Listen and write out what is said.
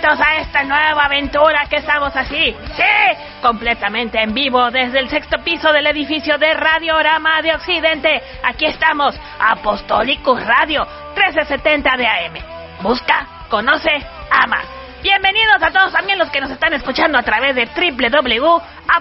bienvenidos a esta nueva aventura que estamos así, sí, completamente en vivo desde el 6º piso del edificio de Radiorama de Occidente. Aquí estamos, Apostolicus Radio, 1370 de AM. Busca, conoce, ama. Bienvenidos a todos también los que nos están escuchando a través de